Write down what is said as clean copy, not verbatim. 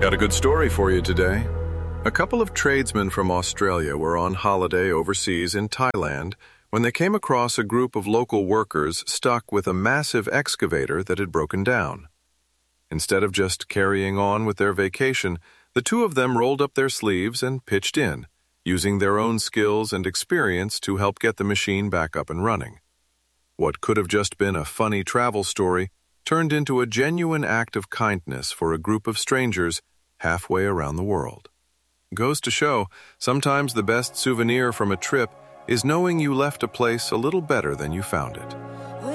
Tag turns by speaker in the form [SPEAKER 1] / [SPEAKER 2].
[SPEAKER 1] Got a good story for you today. A couple of tradesmen from Australia were on holiday overseas in Thailand when they came across a group of local workers stuck with a massive excavator that had broken down. Instead of just carrying on with their vacation, the two of them rolled up their sleeves and pitched in, using their own skills and experience to help get the machine back up and running. What could have just been a funny travel story turned into a genuine act of kindness for a group of strangers halfway around the world. Goes to show, sometimes the best souvenir from a trip is knowing you left a place a little better than you found it.